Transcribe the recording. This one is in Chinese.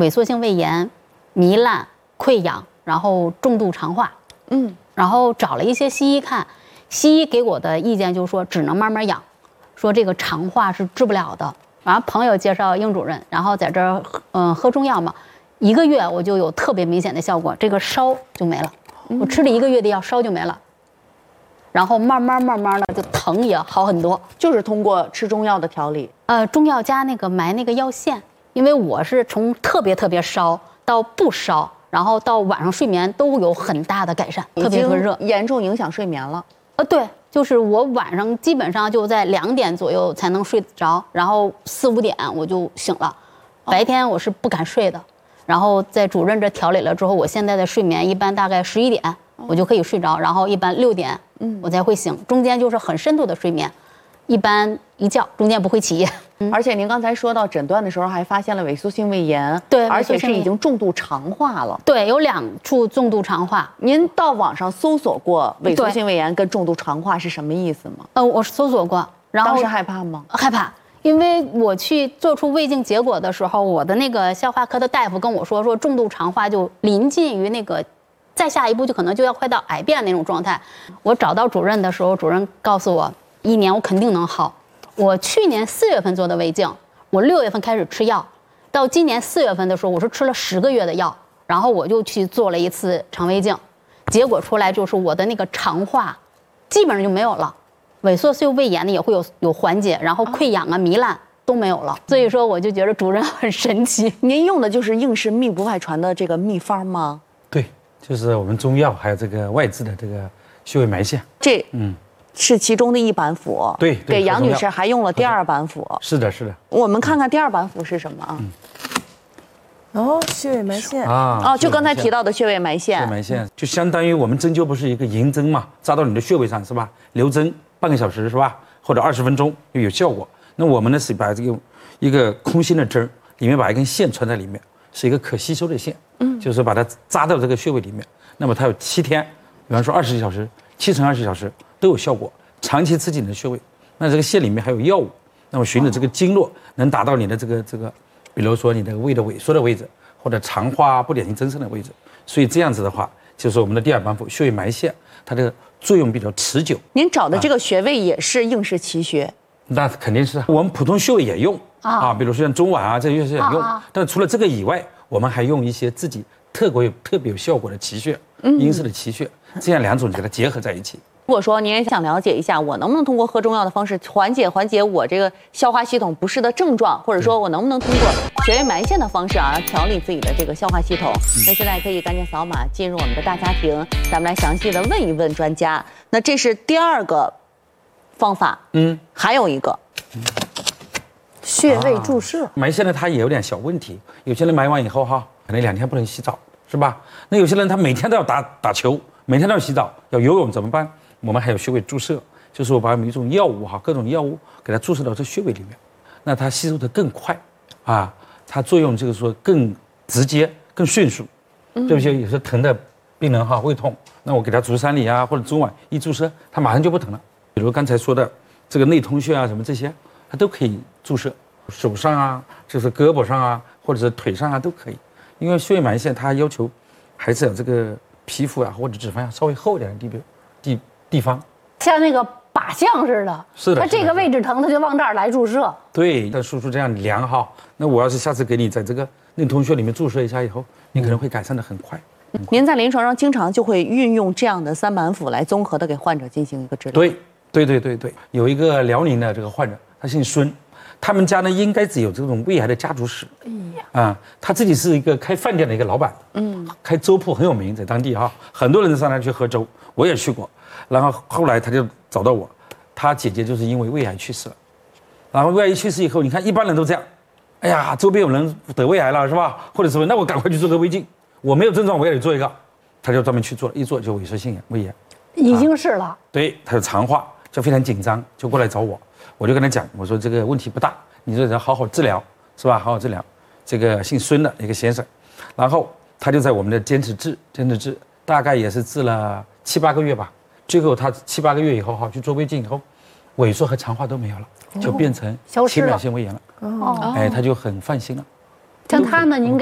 萎缩性胃炎、糜烂、溃疡，然后重度肠化。然后找了一些西医看，西医给我的意见就是说只能慢慢养，说这个肠化是治不了的。然后朋友介绍应主任，然后在这儿喝中药嘛，1个月我就有特别明显的效果，这个烧就没了。我吃了1个月的药，烧就没了。然后慢慢的就疼也好很多， 就是通过吃中药的调理。 中药加那个埋那个药线，因为我是从特别烧到不烧。然后到晚上睡眠都有很大的改善，特别热， 严重影响睡眠了。 对，就是我晚上基本上就在2点左右才能睡着，然后4、5点我就醒了。白天我是不敢睡的。然后在主任这调理了之后，我现在的睡眠一般大概11点我就可以睡着，然后一般6点我才会醒，中间就是很深度的睡眠，一般一觉中间不会起夜。 而且您刚才说到诊断的时候还发现了萎缩性胃炎， 对， 而且是已经重度肠化了。 对，有2处重度肠化。 您到网上搜索过萎缩性胃炎跟重度肠化是什么意思吗？ 我搜索过，然后当时害怕吗？ 害怕，因为我去做出胃镜结果的时候，我的那个消化科的大夫跟我说重度肠化就临近于那个，再下一步就可能就要快到癌变那种状态。我找到主任的时候，主任告诉我1年我肯定能好。我去年4月份做的胃镜，我6月份开始吃药，到今年4月份的时候，我是吃了10个月的药，然后我就去做了一次肠胃镜，结果出来就是我的那个肠化基本上就没有了，萎缩性胃炎呢也会有缓解，然后溃疡啊、糜烂都没有了。所以说我就觉得主任很神奇。 您用的就是应氏秘不外传的这个秘方吗？ 对，就是我们中药还有这个外治的这个穴位埋线。 这是其中的1板斧。 对， 给杨女士还用了第2板斧。 是的，是的。 我们看看第2板斧是什么啊？ 穴位埋线就刚才提到的穴位埋线。 穴位埋线就相当于我们针灸不是一个银针嘛，扎到你的穴位上是吧？留针半个小时是吧？或者20分钟就有效果。那我们呢是把这个一个空心的针里面把一根线穿在里面，是一个可吸收的线，就是把它扎到这个穴位里面。那么它有7天，比方说20小时，7乘20小时都有效果，长期刺激你的穴位。那这个线里面还有药物，那么循着这个经络能达到你的这个，比如说你的胃的萎缩的位置，或者肠化不典型增生的位置。所以这样子的话，就是我们的第2板斧穴位埋线，它的作用比较持久。 您找的这个穴位也是应氏奇穴？ 那肯定是，我们普通穴位也用比如说像中脘啊这些穴位也用，但除了这个以外，我们还用一些自己特别有效果的奇穴，应氏的奇穴，这样2种给它结合在一起。 如果说您也想了解一下，我能不能通过喝中药的方式缓解我这个消化系统不适的症状，或者说我能不能通过穴位埋线的方式调理自己的这个消化系统？那现在可以赶紧扫码进入我们的大家庭，咱们来详细的问一问专家。那这是第2个方法，还有一个穴位注射。 埋线呢，它也有点小问题，有些人埋完以后可能2天不能洗澡，是吧？那有些人他每天都要打球，每天都要洗澡，要游泳怎么办？我们还有穴位注射，就是我把一种药物各种药物给它注射到这穴位里面，那它吸收的更快它作用就是说更直接、更迅速。对不起，有时候疼的病人胃痛，那我给他足三里或者中脘一注射，他马上就不疼了。比如刚才说的这个内通穴什么这些，它都可以注射，手上就是胳膊上或者是腿上都可以。因为穴位埋线它要求还是有这个皮肤或者脂肪稍微厚一点的地方， 像那个靶向似的。 是的， 它这个位置疼，它就往这儿来注射。 对，但叔叔这样量那我要是下次给你在这个内通穴里面注射一下以后，你可能会改善的很快。 您在临床上经常就会运用这样的3板斧来综合的给患者进行一个治疗。 对，有一个辽宁的这个患者，他姓孙，他们家呢应该只有这种胃癌的家族史。他自己是一个开饭店的一个老板，开粥铺很有名，在当地很多人上那去喝粥，我也去过。然后后来他就找到我，他姐姐就是因为胃癌去世了。然后胃癌去世以后，你看一般人都这样，哎呀，周边有人得胃癌了是吧？或者什么，那我赶快去做个胃镜，我没有症状我也得做一个。他就专门去做了，一做就萎缩性胃炎， 已经是了。 对，他有肠化，就非常紧张，就过来找我。我就跟他讲，我说这个问题不大，你说要好好治疗是吧？好好治疗。这个姓孙的一个先生，然后他就在我们的坚持治，大概也是治了7、8个月吧。最后他7、8个月以后去做胃镜以后，萎缩和肠化都没有了，就变成浅表性胃炎了。他就很放心了。 像他呢，您给